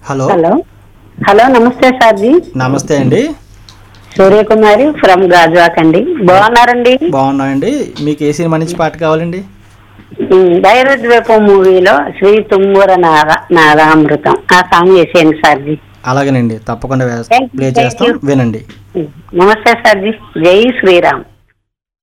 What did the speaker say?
Hello hello hello నమస్తే సార్జీ. నమస్తే అండి. సూర్యకుమారి ఫ్రమ్ గాజువాక్ అండి. బాగున్నారండి? బాగున్నాయండి. మీకు ఏ సినిమా నుంచి పాట కావాలండి? ధైర్యద్వీపం మూవీలో శ్రీ తుమ్మూర నాదామృతం ఆ సాంగ్ వేసేయండి సార్జీ. అలాగేనండి, తప్పకుండా థ్యాంక్ యూ, ప్లే థ్యాంక్ చేస్తాం, యూ. వినండి. నమస్తే సార్జీ. జై శ్రీరామ్.